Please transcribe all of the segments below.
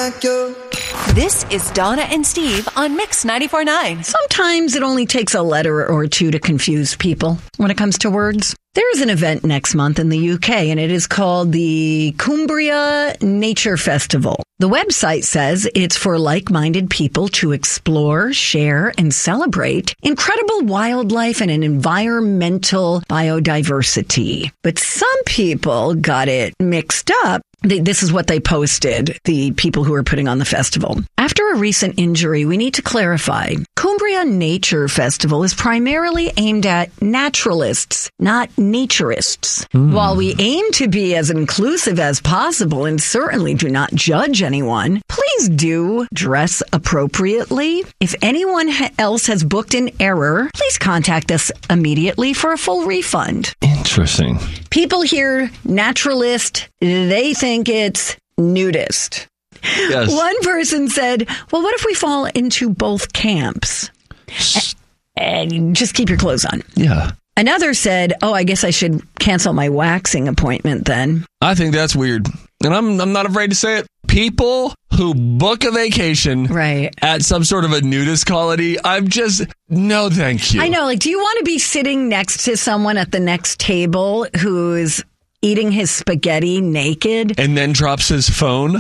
like you. This is Donna and Steve on Mix 94.9. Sometimes it only takes a letter or two to confuse people when it comes to words. There's an event next month in the UK, and it is called the Cumbria Nature Festival. The website says it's for like-minded people to explore, share, and celebrate incredible wildlife and an environmental biodiversity. But some people got it mixed up. This is what they posted, the people who are putting on the festival. After a recent injury, we need to clarify. Cumbria Nature Festival is primarily aimed at naturalists, not naturists. While we aim to be as inclusive as possible and certainly do not judge anyone, please do dress appropriately. If anyone else has booked in error, please contact us immediately for a full refund. Interesting. People hear naturalist, they think it's nudist. Yes. One person said, well, what if we fall into both camps? And just keep your clothes on. Yeah. Another said, oh, I guess I should cancel my waxing appointment then. I think that's weird. And I'm not afraid to say it. People who book a vacation at some sort of a nudist colony, no thank you. I know, do you want to be sitting next to someone at the next table who's eating his spaghetti naked? And then drops his phone?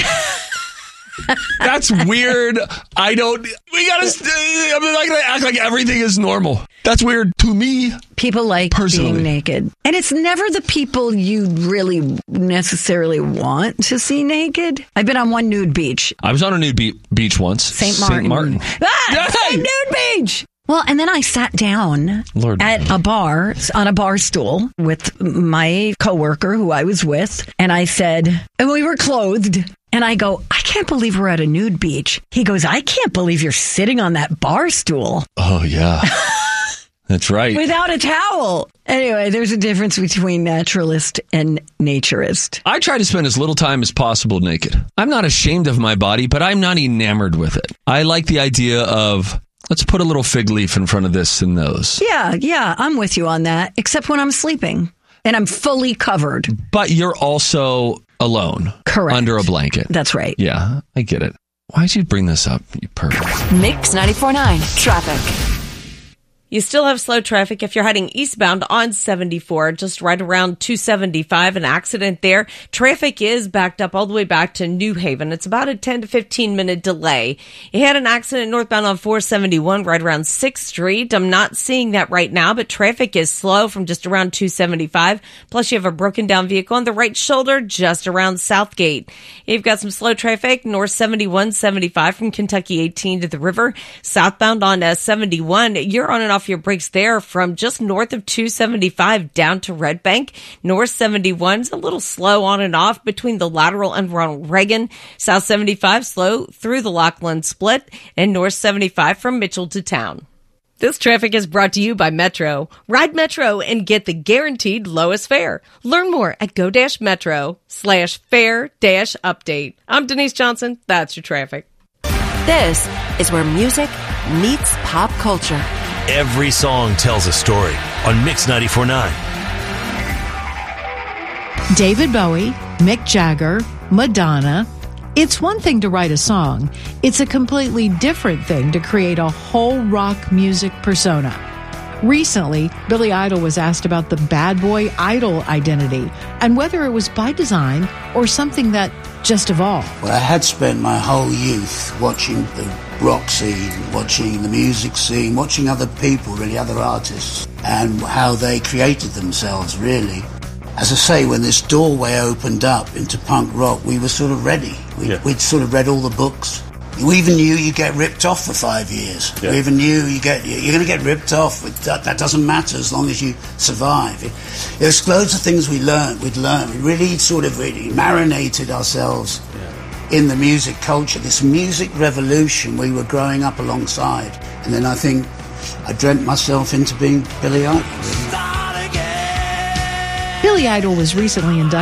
That's weird. I'm not going to act like everything is normal. That's weird to me. People like personally being naked. And it's never the people you really necessarily want to see naked. I've been on one nude beach. I was on a nude beach once. St. Martin. Same nude beach. Well, and then I sat down at a bar, on a bar stool with my coworker who I was with. And I said, and we were clothed. And I go, I can't believe we're at a nude beach. He goes, I can't believe you're sitting on that bar stool. Oh, yeah. That's right. Without a towel. Anyway, there's a difference between naturalist and naturist. I try to spend as little time as possible naked. I'm not ashamed of my body, but I'm not enamored with it. I like the idea of, let's put a little fig leaf in front of this and those. Yeah, I'm with you on that, except when I'm sleeping and I'm fully covered. But you're also alone. Correct. Under a blanket. That's right. Yeah, I get it. Why'd you bring this up, you pervert? Mix 94.9 Traffic. You still have slow traffic if you're heading eastbound on 74, just right around 275, an accident there. Traffic is backed up all the way back to New Haven. It's about a 10 to 15 minute delay. You had an accident northbound on 471 right around 6th Street. I'm not seeing that right now, but traffic is slow from just around 275. Plus you have a broken down vehicle on the right shoulder just around Southgate. You've got some slow traffic north 71, 75 from Kentucky 18 to the river. Southbound on 71, you're on and off your brakes there from just north of 275 down to Red Bank. North 71 is a little slow on and off between the Lateral and Ronald Reagan. South 75 slow through the Lockland Split, and North 75 from Mitchell to Town. This traffic is brought to you by Metro. Ride Metro and get the guaranteed lowest fare. Learn more at go-metro/fare-update. I'm Denise Johnson. That's your traffic. This is where music meets pop culture. Every song tells a story on Mix 94.9. David Bowie, Mick Jagger, Madonna. It's one thing to write a song. It's a completely different thing to create a whole rock music persona. Recently, Billy Idol was asked about the bad boy idol identity and whether it was by design or something that just evolved. Well, I had spent my whole youth watching the rock scene, watching the music scene, watching other people, really other artists, and how they created themselves, really. As I say, when this doorway opened up into punk rock, we were sort of ready. We'd sort of read all the books. We even knew you get ripped off for 5 years. Yeah. We even knew you're going to get ripped off. That doesn't matter as long as you survive. There's loads of things we'd learned. We really marinated ourselves in the music culture, this music revolution we were growing up alongside. And then I think I dreamt myself into being Billy Idol. Billy Idol was recently inducted